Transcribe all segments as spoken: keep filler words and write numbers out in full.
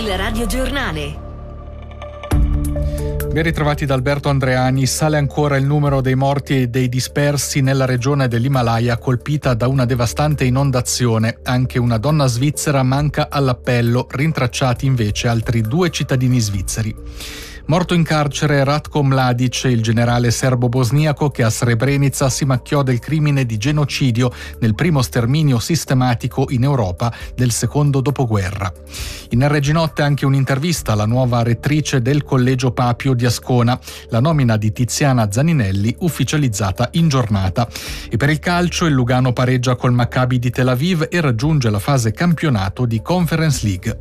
Il radiogiornale. Ben ritrovati da Alberto Andreani. Sale ancora il numero dei morti e dei dispersi nella regione dell'Himalaya colpita da una devastante inondazione. Anche una donna svizzera manca all'appello, rintracciati invece altri due cittadini svizzeri. Morto in carcere Ratko Mladic, il generale serbo-bosniaco che a Srebrenica si macchiò del crimine di genocidio nel primo sterminio sistematico in Europa del secondo dopoguerra. In R G Notte anche un'intervista alla nuova rettrice del Collegio Papio di Ascona, la nomina di Tiziana Zaninelli ufficializzata in giornata. E per il calcio il Lugano pareggia col Maccabi di Tel Aviv e raggiunge la fase campionato di Conference League.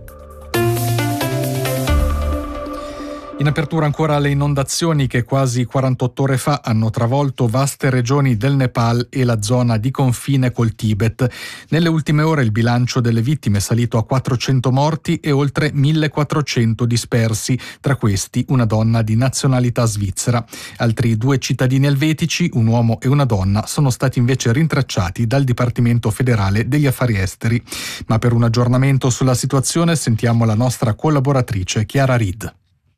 In apertura ancora le inondazioni che quasi quarantotto ore fa hanno travolto vaste regioni del Nepal e la zona di confine col Tibet. Nelle ultime ore il bilancio delle vittime è salito a quattrocento morti e oltre millequattrocento dispersi, tra questi una donna di nazionalità svizzera. Altri due cittadini elvetici, un uomo e una donna, sono stati invece rintracciati dal Dipartimento federale degli affari esteri. Ma per un aggiornamento sulla situazione sentiamo la nostra collaboratrice Chiara Reed.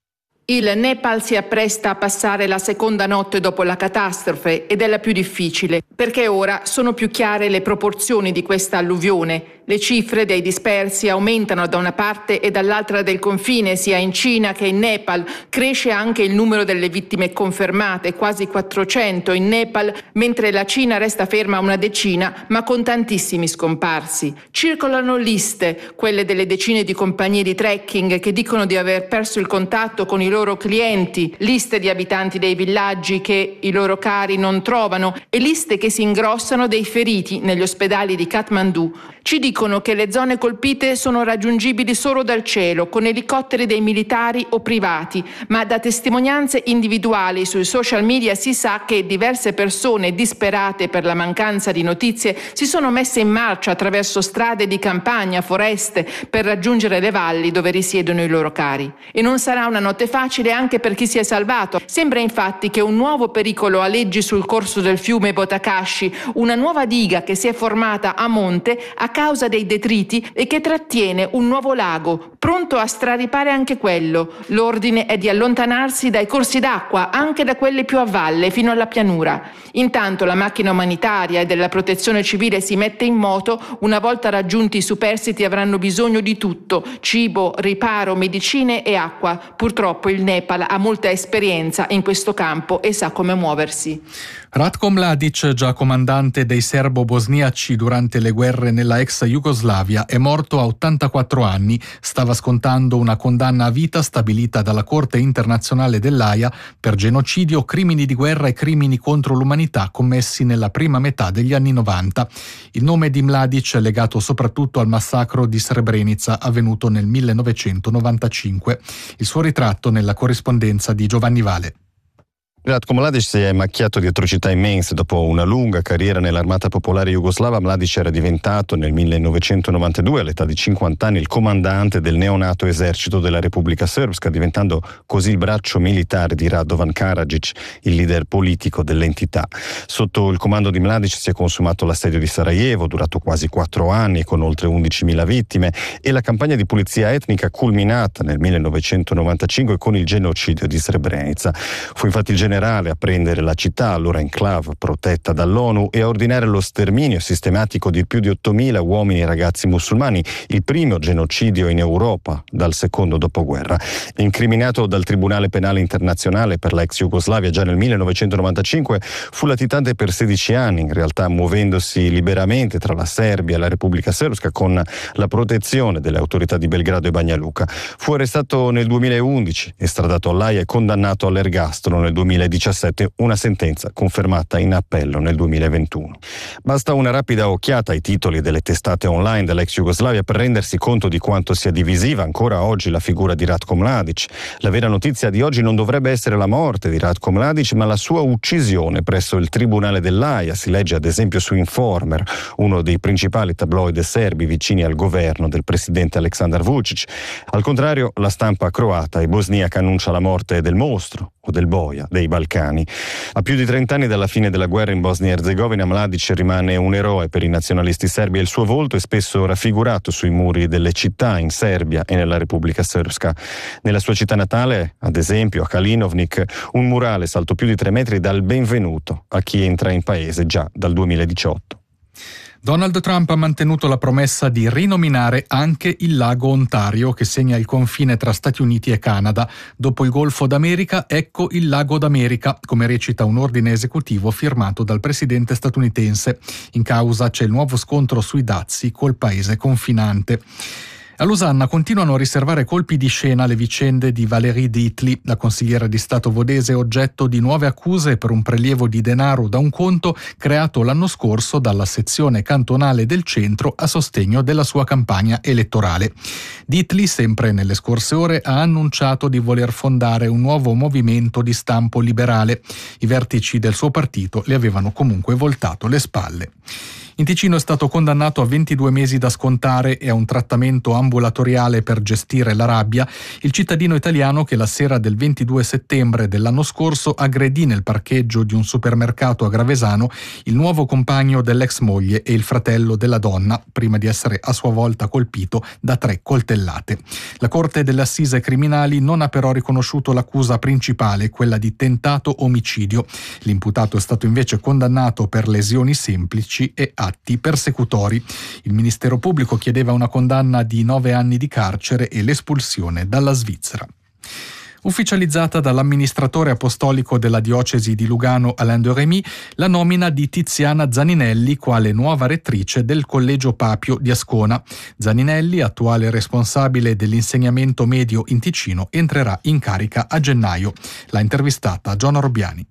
Il Nepal si appresta a passare la seconda notte dopo la catastrofe ed è la più difficile, perché ora sono più chiare le proporzioni di questa alluvione. Le cifre dei dispersi aumentano da una parte e dall'altra del confine, sia in Cina che in Nepal. Cresce anche il numero delle vittime confermate, quasi quattrocento in Nepal, mentre la Cina resta ferma a una decina, ma con tantissimi scomparsi. Circolano liste, quelle delle decine di compagnie di trekking che dicono di aver perso il contatto con i loro clienti, liste di abitanti dei villaggi che i loro cari non trovano e liste che si ingrossano dei feriti negli ospedali di Kathmandu. Ci dicono che le zone colpite sono raggiungibili solo dal cielo, con elicotteri dei militari o privati, ma da testimonianze individuali sui social media si sa che diverse persone disperate per la mancanza di notizie si sono messe in marcia attraverso strade di campagna, foreste, per raggiungere le valli dove risiedono i loro cari. E non sarà una notte facile anche per chi si è salvato. Sembra infatti che un nuovo pericolo aleggi sul corso del fiume Botakashi, una nuova diga che si è formata a monte a causa dei detriti e che trattiene un nuovo lago, pronto a straripare anche quello. L'ordine è di allontanarsi dai corsi d'acqua, anche da quelli più a valle, fino alla pianura. Intanto la macchina umanitaria e della protezione civile si mette in moto. Una volta raggiunti i superstiti avranno bisogno di tutto: cibo, riparo, medicine e acqua. Purtroppo il Nepal ha molta esperienza in questo campo e sa come muoversi. Ratko Mladic, già comandante dei serbo-bosniaci durante le guerre nella ex Jugoslavia, è morto a ottantaquattro anni. Stava scontando una condanna a vita stabilita dalla Corte internazionale dell'Aia per genocidio, crimini di guerra e crimini contro l'umanità commessi nella prima metà degli anni novanta. Il nome di Mladic è legato soprattutto al massacro di Srebrenica avvenuto nel millenovecentonovantacinque. Il suo ritratto nella corrispondenza di Giovanni Vale. Ratko Mladic si è macchiato di atrocità immense. Dopo una lunga carriera nell'armata popolare jugoslava, Mladic era diventato nel millenovecentonovantadue, all'età di cinquanta anni, il comandante del neonato esercito della Repubblica Srpska, diventando così il braccio militare di Radovan Karadzic, il leader politico dell'entità. Sotto il comando di Mladic si è consumato l'assedio di Sarajevo, durato quasi quattro anni con oltre undicimila vittime, e la campagna di pulizia etnica culminata nel millenovecentonovantacinque con il genocidio di Srebrenica. Fu infatti il generale a prendere la città, allora enclave protetta dall'ONU, e a ordinare lo sterminio sistematico di più di ottomila uomini e ragazzi musulmani, il primo genocidio in Europa dal secondo dopoguerra. Incriminato dal Tribunale Penale Internazionale per la ex Jugoslavia già nel millenovecentonovantacinque, fu latitante per sedici anni, in realtà muovendosi liberamente tra la Serbia e la Repubblica Srpska con la protezione delle autorità di Belgrado e Banja Luka. Fu arrestato nel duemilaundici, estradato all'Aia e condannato all'ergastolo nel duemiladiciassette, una sentenza confermata in appello nel duemilaventuno. Basta una rapida occhiata ai titoli delle testate online dell'ex Jugoslavia per rendersi conto di quanto sia divisiva ancora oggi la figura di Ratko Mladic. La vera notizia di oggi non dovrebbe essere la morte di Ratko Mladic, ma la sua uccisione presso il Tribunale dell'Aia. Si legge ad esempio su Informer, uno dei principali tabloid serbi vicini al governo del presidente Aleksandar Vučić. Al contrario, la stampa croata e bosniaca annuncia la morte del mostro o del boia dei dei Balcani. A più di trent'anni dalla fine della guerra in Bosnia e Erzegovina, Mladic rimane un eroe per i nazionalisti serbi e il suo volto è spesso raffigurato sui muri delle città in Serbia e nella Repubblica Srpska. Nella sua città natale, ad esempio a Kalinovnik, un murale salto più di tre metri dal benvenuto a chi entra in paese già dal duemiladiciotto. Donald Trump ha mantenuto la promessa di rinominare anche il lago Ontario, che segna il confine tra Stati Uniti e Canada. Dopo il Golfo d'America, ecco il lago d'America, come recita un ordine esecutivo firmato dal presidente statunitense. In causa c'è il nuovo scontro sui dazi col paese confinante. A Losanna continuano a riservare colpi di scena le vicende di Valérie Dietli, la consigliera di Stato vodese oggetto di nuove accuse per un prelievo di denaro da un conto creato l'anno scorso dalla sezione cantonale del centro a sostegno della sua campagna elettorale. Dietli, sempre nelle scorse ore, ha annunciato di voler fondare un nuovo movimento di stampo liberale. I vertici del suo partito le avevano comunque voltato le spalle. In Ticino è stato condannato a ventidue mesi da scontare e a un trattamento ambulatoriale per gestire la rabbia il cittadino italiano che la sera del ventidue settembre dell'anno scorso aggredì nel parcheggio di un supermercato a Gravesano il nuovo compagno dell'ex moglie e il fratello della donna, prima di essere a sua volta colpito da tre coltellate. La Corte delle Assise Criminali non ha però riconosciuto l'accusa principale, quella di tentato omicidio. L'imputato è stato invece condannato per lesioni semplici e atti persecutori. Il Ministero Pubblico chiedeva una condanna di nove anni di carcere e l'espulsione dalla Svizzera. Ufficializzata dall'amministratore apostolico della diocesi di Lugano Alain de Rémy la nomina di Tiziana Zaninelli quale nuova rettrice del Collegio Papio di Ascona. Zaninelli, attuale responsabile dell'insegnamento medio in Ticino, entrerà in carica a gennaio. L'ha intervistata Giona Robbiani.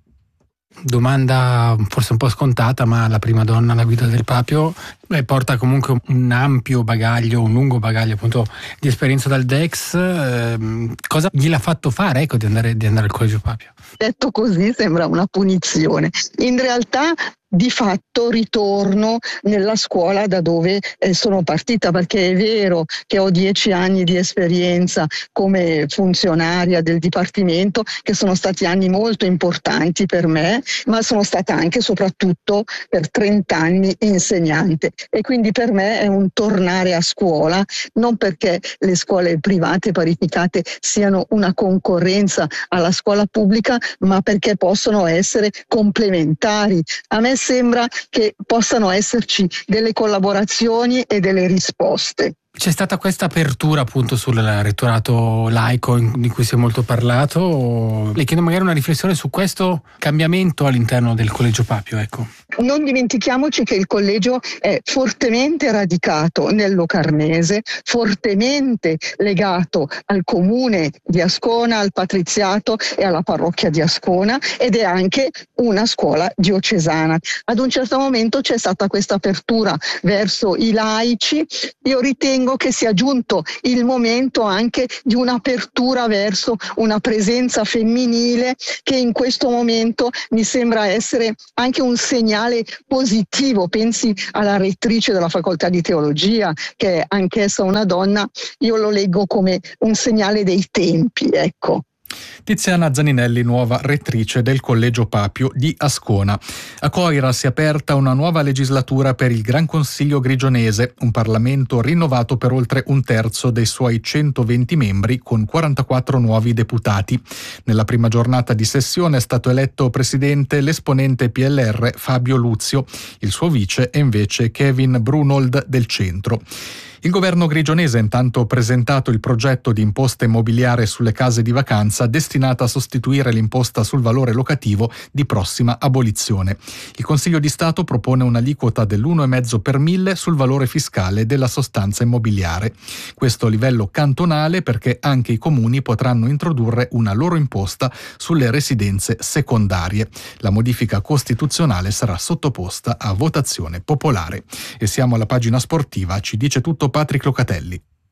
Domanda forse un po' scontata, ma la prima donna alla guida del Papio eh, porta comunque un ampio bagaglio, un lungo bagaglio appunto di esperienza dal D E X. Eh, cosa gliel'ha fatto fare ecco, di andare, di andare al Collegio Papio? Detto così sembra una punizione. In realtà di fatto ritorno nella scuola da dove eh, sono partita, perché è vero che ho dieci anni di esperienza come funzionaria del Dipartimento, che sono stati anni molto importanti per me, ma sono stata anche soprattutto per trenta anni insegnante e quindi per me è un tornare a scuola, non perché le scuole private parificate siano una concorrenza alla scuola pubblica, ma perché possono essere complementari. A me sembra che possano esserci delle collaborazioni e delle risposte. C'è stata questa apertura appunto sul rettorato laico di cui si è molto parlato. Le chiedo magari una riflessione su questo cambiamento all'interno del Collegio Papio, ecco. Non dimentichiamoci che il collegio è fortemente radicato nel Locarnese, fortemente legato al comune di Ascona, al patriziato e alla parrocchia di Ascona, ed è anche una scuola diocesana. Ad un certo momento c'è stata questa apertura verso i laici. Io ritengo che sia giunto il momento anche di un'apertura verso una presenza femminile, che in questo momento mi sembra essere anche un segnale positivo. Pensi alla rettrice della facoltà di teologia, che è anch'essa una donna. Io lo leggo come un segnale dei tempi, ecco. Tiziana Zaninelli, nuova rettrice del Collegio Papio di Ascona. A Coira si è aperta una nuova legislatura per il Gran Consiglio grigionese, un Parlamento rinnovato per oltre un terzo dei suoi centoventi membri, con quarantaquattro nuovi deputati. Nella prima giornata di sessione è stato eletto presidente l'esponente P L R Fabio Luzio. Il suo vice è invece Kevin Brunold del Centro. Il governo grigionese ha intanto presentato il progetto di imposta immobiliare sulle case di vacanza destinata a sostituire l'imposta sul valore locativo di prossima abolizione. Il Consiglio di Stato propone un'aliquota dell'uno virgola cinque per mille sul valore fiscale della sostanza immobiliare. Questo a livello cantonale, perché anche i comuni potranno introdurre una loro imposta sulle residenze secondarie. La modifica costituzionale sarà sottoposta a votazione popolare. E siamo alla pagina sportiva, ci dice tutto Patrick Locatelli.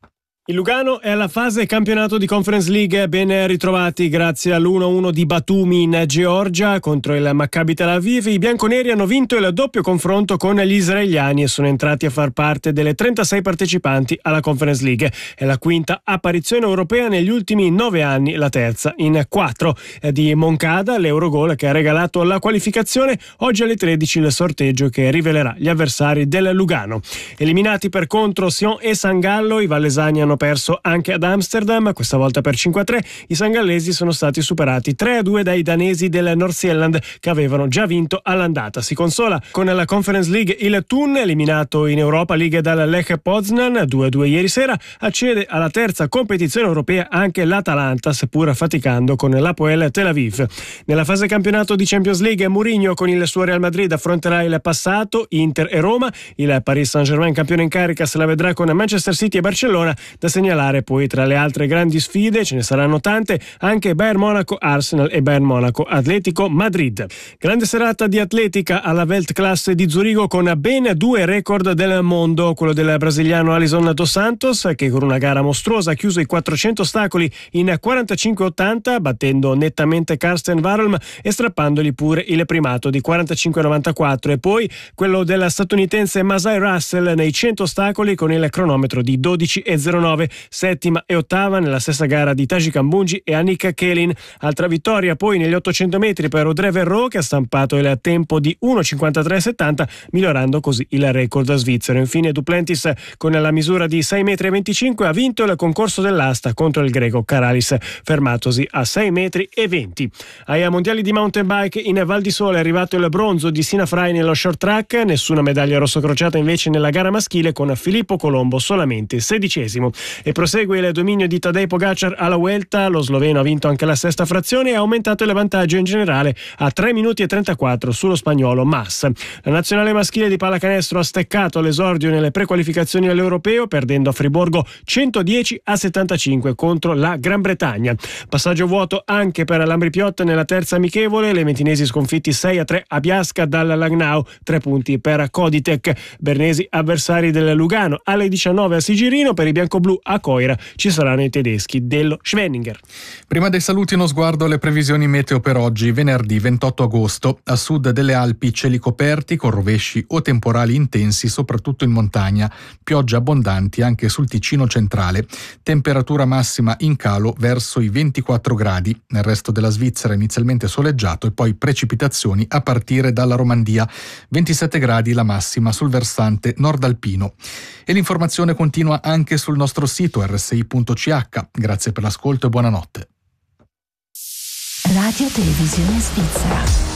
Il Lugano è alla fase campionato di Conference League, ben ritrovati grazie all'uno a uno di Batumi in Georgia contro il Maccabi Tel Aviv. I bianconeri hanno vinto il doppio confronto con gli israeliani e sono entrati a far parte delle trentasei partecipanti alla Conference League. È la quinta apparizione europea negli ultimi nove anni, la terza in quattro. Di Moncada, l'Eurogol che ha regalato la qualificazione. Oggi alle tredici il sorteggio che rivelerà gli avversari del Lugano. Eliminati per contro Sion e San Gallo, i vallesani hanno perso anche ad Amsterdam, questa volta per cinque a tre. I sangallesi sono stati superati tre a due dai danesi del Nordsjælland che avevano già vinto all'andata. Si consola con la Conference League il Thun, eliminato in Europa League dal Lech Poznan due a due ieri sera. Accede alla terza competizione europea anche l'Atalanta, seppur faticando con l'Hapoel Tel Aviv. Nella fase campionato di Champions League, Mourinho con il suo Real Madrid affronterà il passato, Inter e Roma. Il Paris Saint-Germain, campione in carica, se la vedrà con Manchester City e Barcellona. Da segnalare poi tra le altre grandi sfide, ce ne saranno tante, anche Bayern Monaco Arsenal e Bayern Monaco Atletico Madrid. Grande serata di atletica alla Weltklasse di Zurigo con ben due record del mondo, quello del brasiliano Alisson dos Santos che con una gara mostruosa ha chiuso i quattrocento ostacoli in quarantacinque ottanta, battendo nettamente Karsten Warholm e strappandogli pure il primato di quarantacinque novantaquattro, e poi quello del statunitense Masai Russell nei cento ostacoli con il cronometro di dodici e zero nove. Settima e ottava nella stessa gara di Taji Kambunji e Annika Kelin. Altra vittoria poi negli ottocento metri per Audrey Verreau che ha stampato il tempo di uno cinquantatré settanta, migliorando così il record svizzero. Infine Duplantis con la misura di sei metri e venticinque ha vinto il concorso dell'asta contro il greco Karalis, fermatosi a sei metri e venti. Ai mondiali di mountain bike in Val di Sole è arrivato il bronzo di Sina Frey nello short track, nessuna medaglia rossocrociata invece nella gara maschile con Filippo Colombo solamente sedicesimo. E prosegue il dominio di Tadej Pogacar alla Vuelta, lo sloveno ha vinto anche la sesta frazione e ha aumentato il vantaggio in generale a tre minuti e trentaquattro sullo spagnolo Mas. La nazionale maschile di pallacanestro ha steccato all'esordio nelle prequalificazioni all'Europeo, perdendo a Friburgo centodieci a settantacinque contro la Gran Bretagna. Passaggio vuoto anche per l'Ambri Piotta nella terza amichevole, le mentinesi sconfitti sei a tre a Biasca dal Langnau, tre punti per Coditec. Bernesi avversari del Lugano alle diciannove a Sigirino, per i biancoblu a Coira ci saranno i tedeschi dello Schwenninger. Prima dei saluti uno sguardo alle previsioni meteo per oggi, venerdì ventotto agosto. A sud delle Alpi cieli coperti con rovesci o temporali intensi soprattutto in montagna, piogge abbondanti anche sul Ticino centrale, temperatura massima in calo verso i ventiquattro gradi. Nel resto della Svizzera inizialmente soleggiato e poi precipitazioni a partire dalla Romandia, ventisette gradi la massima sul versante nord-alpino. E l'informazione continua anche sul nostro sito erre esse i punto ci acca. Grazie per l'ascolto e buonanotte. Radio Televisione Svizzera.